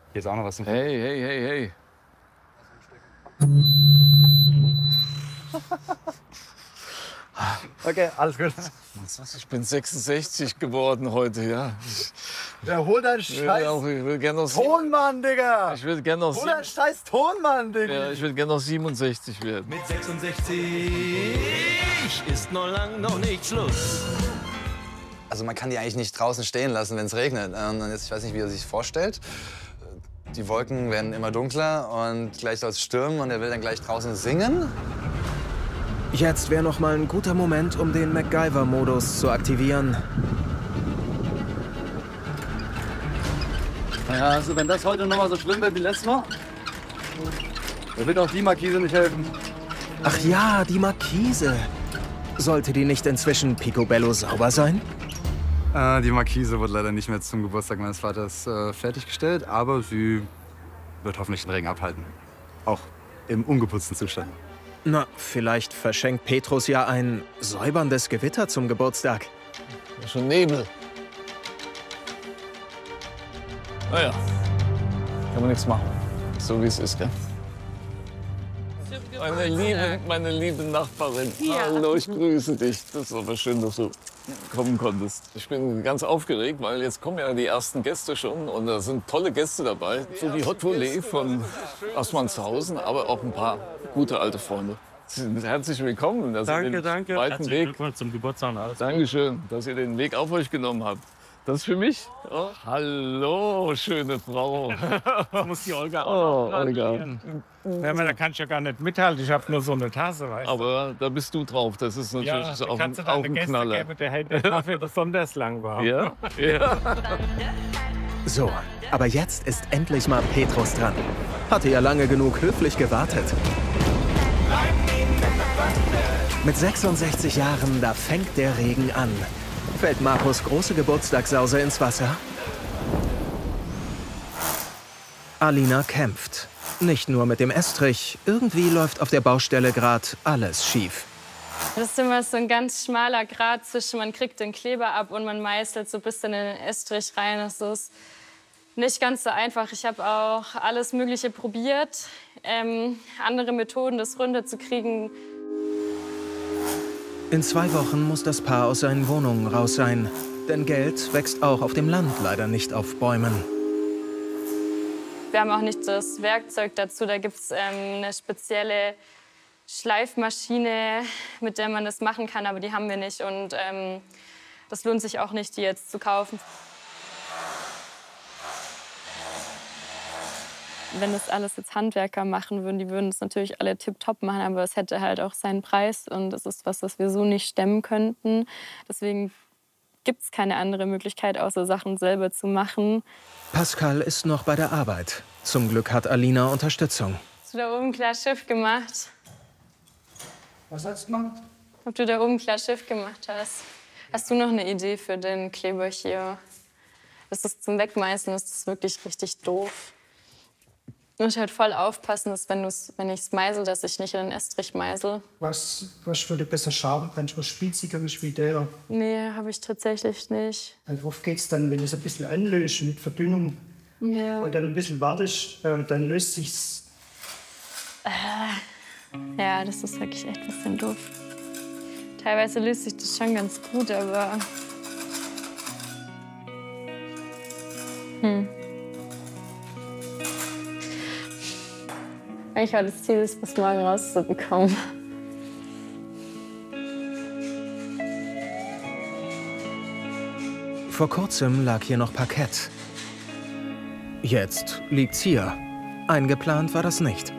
Hier ist auch noch was im Hey, hey, hey, hey. Okay, alles gut. Ich bin 66 geworden heute, ja. Ja, hol deinen Ich will, Scheiß auch, ich will gerne noch, Tonmann, Digga! ich will gern noch, Hol deinen Scheiß Tonmann, Digga! ja, ich will gern noch 67 werden. Mit 66 ist noch lang noch nicht Schluss. Also man kann die eigentlich nicht draußen stehen lassen, wenn es regnet. Und jetzt, ich weiß nicht, wie er sich vorstellt. Die Wolken werden immer dunkler und gleich soll es stürmen und er will dann gleich draußen singen. Jetzt wäre noch mal ein guter Moment, um den MacGyver-Modus zu aktivieren. Ja, also wenn das heute noch mal so schlimm wird wie letztes Mal, dann wird auch die Markise nicht helfen. Ach ja, die Markise. Sollte die nicht inzwischen picobello sauber sein? Die Markise wurde leider nicht mehr zum Geburtstag meines Vaters fertiggestellt, aber sie wird hoffentlich den Regen abhalten. Auch im ungeputzten Zustand. Na, vielleicht verschenkt Petrus ja ein säuberndes Gewitter zum Geburtstag. Schon Nebel. Naja, kann man nichts machen. So wie es ist, gell? Meine liebe Nachbarin. Ja. Hallo, ich grüße dich. Das ist aber schön, dass du kommen konntest. Ich bin ganz aufgeregt, weil jetzt kommen ja die ersten Gäste schon und da sind tolle Gäste dabei. So wie Hot Volley von Assmannshausen, aber auch ein paar gute alte Freunde. Sie sind herzlich willkommen. Dass ihr den Danke. weiten Herzlichen Weg. Glückwunsch zum Geburtstag und alles. Dankeschön, dass ihr den Weg auf euch genommen habt. Das ist für mich? Oh, hallo, schöne Frau. Da muss die Olga Oh, auch noch Olga. gratulieren. Ja, da kann ich ja gar nicht mithalten. Ich habe nur so eine Tasse, weißt du. Aber da bist du drauf. Das ist natürlich Ja, auch, kannst du auch deine ein Gäste Knaller. geben, der hält den Kaffee besonders lang warm. Ja? Ja. So, aber jetzt ist endlich mal Petrus dran. Hatte ja lange genug höflich gewartet. Mit 66 Jahren, da fängt der Regen an. Fällt Markus große Geburtstagssause ins Wasser? Alina kämpft. Nicht nur mit dem Estrich, irgendwie läuft auf der Baustelle gerade alles schief. Das ist immer so ein ganz schmaler Grat zwischen, man kriegt den Kleber ab und man meißelt so ein bisschen in den Estrich rein. Das ist nicht ganz so einfach. Ich habe auch alles Mögliche probiert, andere Methoden, das runterzukriegen. In 2 Wochen muss das Paar aus seinen Wohnungen raus sein. Denn Geld wächst auch auf dem Land leider nicht auf Bäumen. Wir haben auch nicht das Werkzeug dazu. Da gibt es eine spezielle Schleifmaschine, mit der man das machen kann, aber die haben wir nicht. Und das lohnt sich auch nicht, die jetzt zu kaufen. Wenn das alles jetzt Handwerker machen würden, die würden es natürlich alle tipptopp machen, aber es hätte halt auch seinen Preis und das ist was wir so nicht stemmen könnten. Deswegen gibt es keine andere Möglichkeit, außer Sachen selber zu machen. Pascal ist noch bei der Arbeit. Zum Glück hat Alina Unterstützung. Hast du da oben klar Schiff gemacht? Was hast du gemacht? Ob du da oben klar Schiff gemacht hast? Hast du noch eine Idee für den Kleber hier? Das ist zum Wegmeißen, das ist wirklich richtig doof. Du musst halt voll aufpassen, dass wenn ich es meisel, dass ich nicht in den Estrich meisel. Was würde besser schaden? Kannst du was Spitzigeres wie der? Nee, habe ich tatsächlich nicht. Also worauf geht's dann, wenn du es ein bisschen anlöst mit Verdünnung Ja. und dann ein bisschen wartest, dann löst sich's. Ja, das ist wirklich echt ein bisschen doof. Teilweise löst sich das schon ganz gut, aber... Eigentlich war das Ziel, es bis morgen rauszubekommen. Vor kurzem lag hier noch Parkett. Jetzt liegt's hier. Eingeplant war das nicht.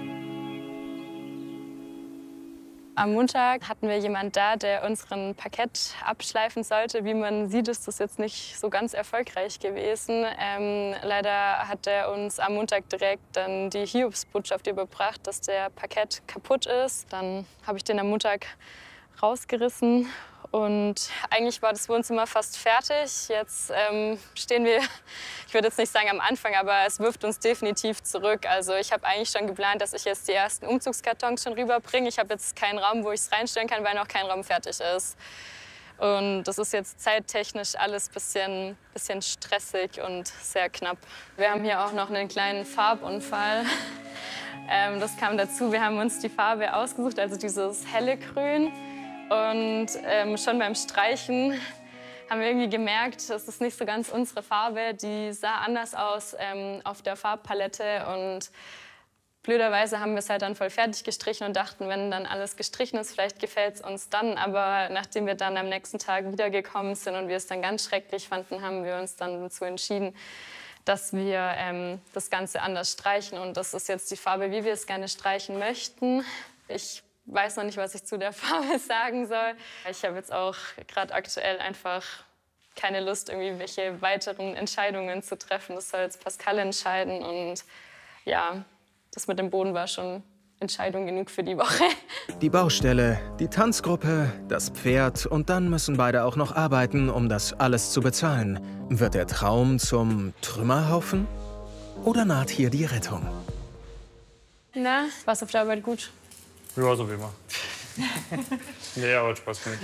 Am Montag hatten wir jemanden da, der unseren Parkett abschleifen sollte. Wie man sieht, ist das jetzt nicht so ganz erfolgreich gewesen. Leider hat er uns am Montag direkt dann die Hiobsbotschaft überbracht, dass der Parkett kaputt ist. Dann habe ich den am Montag rausgerissen und eigentlich war das Wohnzimmer fast fertig. Jetzt stehen wir, ich würde jetzt nicht sagen am Anfang, aber es wirft uns definitiv zurück. Also ich habe eigentlich schon geplant, dass ich jetzt die ersten Umzugskartons schon rüberbringe. Ich habe jetzt keinen Raum, wo ich es reinstellen kann, weil noch kein Raum fertig ist. Und das ist jetzt zeittechnisch alles ein bisschen stressig und sehr knapp. Wir haben hier auch noch einen kleinen Farbunfall. Das kam dazu, wir haben uns die Farbe ausgesucht, also dieses helle Grün. Und schon beim Streichen haben wir irgendwie gemerkt, das ist nicht so ganz unsere Farbe. Die sah anders aus auf der Farbpalette. Und blöderweise haben wir es halt dann voll fertig gestrichen und dachten, wenn dann alles gestrichen ist, vielleicht gefällt es uns dann. Aber nachdem wir dann am nächsten Tag wiedergekommen sind und wir es dann ganz schrecklich fanden, haben wir uns dann dazu entschieden, dass wir das Ganze anders streichen. Und das ist jetzt die Farbe, wie wir es gerne streichen möchten. Ich weiß noch nicht, was ich zu der Farbe sagen soll. Ich habe jetzt auch gerade aktuell einfach keine Lust, irgendwie welche weiteren Entscheidungen zu treffen. Das soll jetzt Pascal entscheiden. Und ja, das mit dem Boden war schon Entscheidung genug für die Woche. Die Baustelle, die Tanzgruppe, das Pferd und dann müssen beide auch noch arbeiten, um das alles zu bezahlen. Wird der Traum zum Trümmerhaufen? Oder naht hier die Rettung? Na, war's auf der Arbeit gut? Ja, so wie immer. Nee, aber hat Spaß gemacht.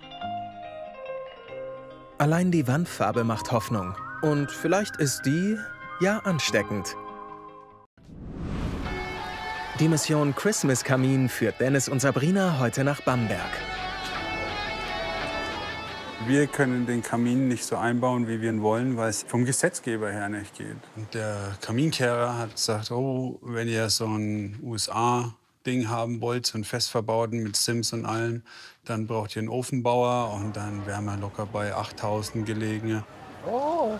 Allein die Wandfarbe macht Hoffnung. Und vielleicht ist die ja ansteckend. Die Mission Christmas Kamin führt Dennis und Sabrina heute nach Bamberg. Wir können den Kamin nicht so einbauen, wie wir ihn wollen, weil es vom Gesetzgeber her nicht geht. Und der Kaminkehrer hat gesagt, oh, wenn ihr so ein USA-Ding haben wollt, so ein festverbauten mit Sims und allem, dann braucht ihr einen Ofenbauer und dann wären wir locker bei 8.000 gelegen. Oh,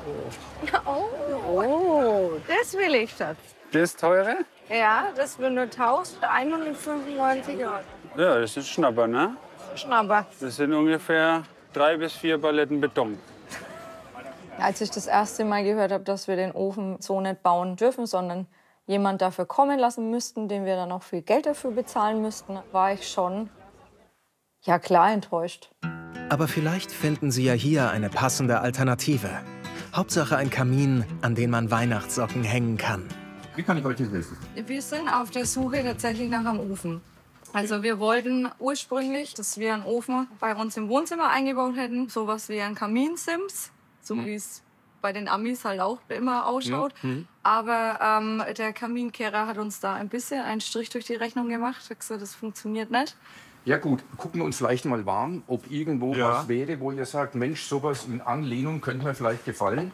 das will ich, Schatz. Das teure? Ja, das will nur 1.195 €. Ja, das ist Schnapper, ne? Schnapper. Das sind ungefähr 3 bis 4 Paletten Beton. Als ich das erste Mal gehört habe, dass wir den Ofen so nicht bauen dürfen, sondern jemand dafür kommen lassen müssten, den wir dann auch viel Geld dafür bezahlen müssten, war ich schon, ja klar, enttäuscht. Aber vielleicht finden Sie ja hier eine passende Alternative. Hauptsache ein Kamin, an den man Weihnachtssocken hängen kann. Wie kann ich euch das helfen? Wir sind auf der Suche tatsächlich nach einem Ofen. Also wir wollten ursprünglich, dass wir einen Ofen bei uns im Wohnzimmer eingebaut hätten. Sowas wie ein Kaminsims, so wie es bei den Amis halt auch immer ausschaut. Aber der Kaminkehrer hat uns da ein bisschen einen Strich durch die Rechnung gemacht. Er hat gesagt, das funktioniert nicht. Ja gut, gucken wir uns vielleicht mal warm, ob irgendwo was wäre, wo ihr sagt, Mensch, sowas in Anlehnung könnte mir vielleicht gefallen.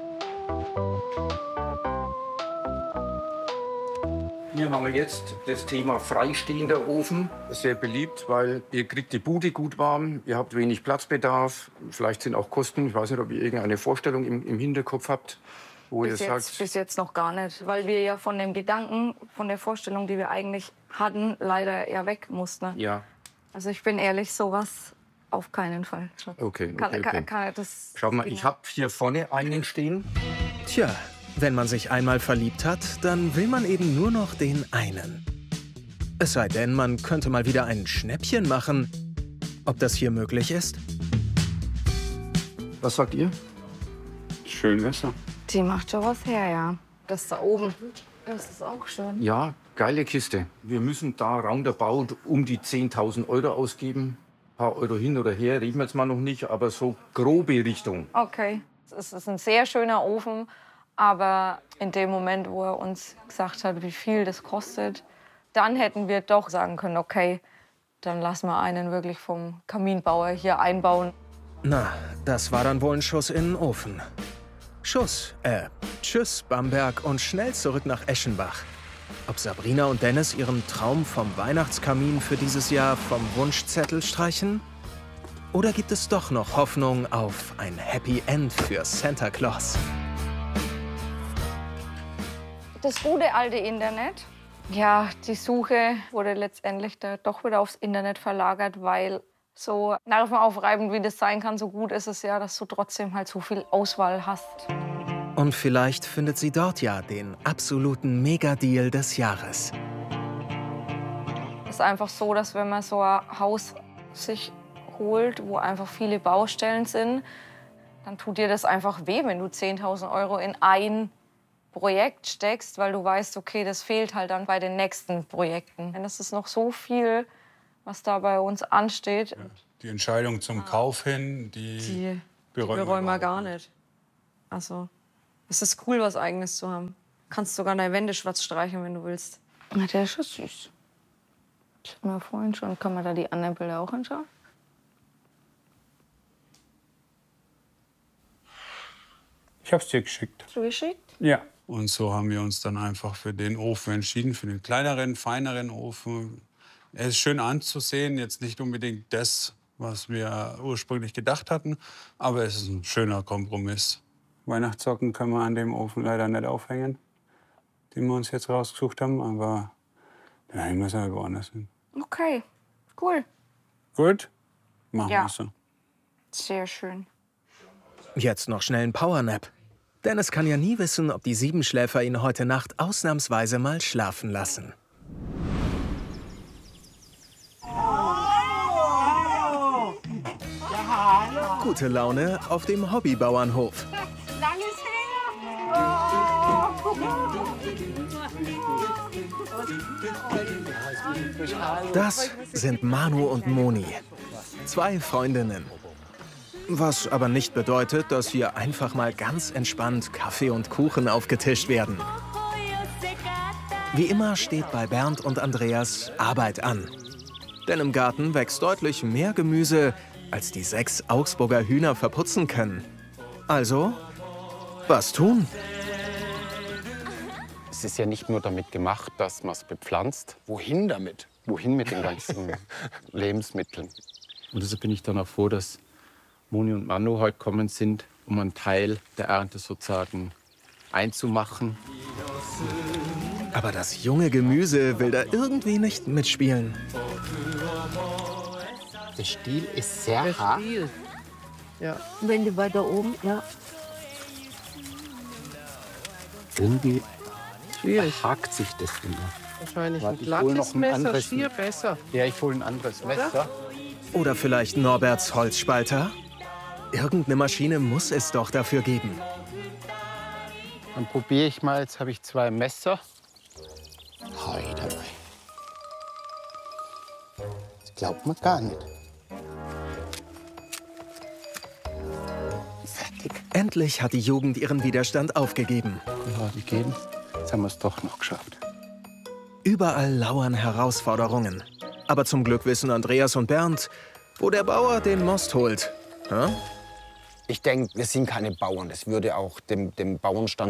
Hier haben wir jetzt das Thema freistehender Ofen. Sehr beliebt, weil ihr kriegt die Bude gut warm, ihr habt wenig Platzbedarf, vielleicht sind auch Kosten. Ich weiß nicht, ob ihr irgendeine Vorstellung im Hinterkopf habt, wo ihr sagt... Bis jetzt noch gar nicht, weil wir ja von dem Gedanken, von der Vorstellung, die wir eigentlich hatten, leider eher weg mussten. Ja. Also ich bin ehrlich, sowas auf keinen Fall. Okay. Schau mal, ich habe hier vorne einen stehen. Tja, wenn man sich einmal verliebt hat, dann will man eben nur noch den einen. Es sei denn, man könnte mal wieder ein Schnäppchen machen. Ob das hier möglich ist? Was sagt ihr? Schön Wasser. Die macht schon was her, ja. Das da oben, das ist auch schön. Ja, geile Kiste. Wir müssen da roundabout um die 10.000 € ausgeben. Ein paar Euro hin oder her, reden wir jetzt mal noch nicht, aber so grobe Richtung. Okay, es ist ein sehr schöner Ofen, aber in dem Moment, wo er uns gesagt hat, wie viel das kostet, dann hätten wir doch sagen können, okay, dann lassen wir einen wirklich vom Kaminbauer hier einbauen. Na, das war dann wohl ein Schuss in den Ofen. Tschüss Bamberg und schnell zurück nach Eschenbach. Ob Sabrina und Dennis ihren Traum vom Weihnachtskamin für dieses Jahr vom Wunschzettel streichen? Oder gibt es doch noch Hoffnung auf ein Happy End für Santa Claus? Das gute alte Internet. Ja, die Suche wurde letztendlich da doch wieder aufs Internet verlagert, weil so nervenaufreibend wie das sein kann, so gut ist es ja, dass du trotzdem halt so viel Auswahl hast. Und vielleicht findet sie dort ja den absoluten Megadeal des Jahres. Es ist einfach so, dass wenn man so ein Haus sich holt, wo einfach viele Baustellen sind, dann tut dir das einfach weh, wenn du 10.000 € in ein Projekt steckst, weil du weißt, okay, das fehlt halt dann bei den nächsten Projekten. Denn es ist noch so viel, was da bei uns ansteht. Ja. Die Entscheidung zum Kauf hin, die bereuen wir gar nicht. Also, es ist cool, was Eigenes zu haben. Kannst sogar deine Wände schwarz streichen, wenn du willst. Na, der ist schon süß. Ich hab mir vorhin schon, kann man da die anderen Bilder auch anschauen? Ich hab's dir geschickt. Hast du geschickt? Ja. Und so haben wir uns dann einfach für den Ofen entschieden, für den kleineren, feineren Ofen. Er ist schön anzusehen, jetzt nicht unbedingt das, was wir ursprünglich gedacht hatten, aber es ist ein schöner Kompromiss. Weihnachtssocken können wir an dem Ofen leider nicht aufhängen, den wir uns jetzt rausgesucht haben, aber dann hängen wir es ja woanders hin. Okay, cool. Gut, machen Ja. wir so. Sehr schön. Jetzt noch schnell ein Powernap. Dennis kann ja nie wissen, ob die Siebenschläfer ihn heute Nacht ausnahmsweise mal schlafen lassen. Gute Laune auf dem Hobbybauernhof. Das sind Manu und Moni, 2 Freundinnen. Was aber nicht bedeutet, dass hier einfach mal ganz entspannt Kaffee und Kuchen aufgetischt werden. Wie immer steht bei Bernd und Andreas Arbeit an. Denn im Garten wächst deutlich mehr Gemüse, als die 6 Augsburger Hühner verputzen können. Also, was tun? Es ist ja nicht nur damit gemacht, dass man es bepflanzt. Wohin damit? Wohin mit den ganzen Lebensmitteln? Und deshalb bin ich dann auch froh, dass Moni und Manu heute kommen sind, um einen Teil der Ernte sozusagen einzumachen. Aber das junge Gemüse will da irgendwie nicht mitspielen. Der Stiel ist sehr hart. Ja. Wenn du weiter oben, ja. Irgendwie hakt sich das immer. Wahrscheinlich Warte, ein ich hol glattes noch ein Messer, anderes. schier besser. Ja, ich hole ein anderes Messer. Oder vielleicht Norberts Holzspalter? Irgendeine Maschine muss es doch dafür geben. Dann probiere ich mal. Jetzt habe ich 2 Messer. Heute. Das glaubt man gar nicht. Fertig. Endlich hat die Jugend ihren Widerstand aufgegeben. Ja, die gehen. Jetzt haben wir es doch noch geschafft. Überall lauern Herausforderungen. Aber zum Glück wissen Andreas und Bernd, wo der Bauer den Most holt. Hä? Ich denke, wir sind keine Bauern. Das würde auch dem Bauernstand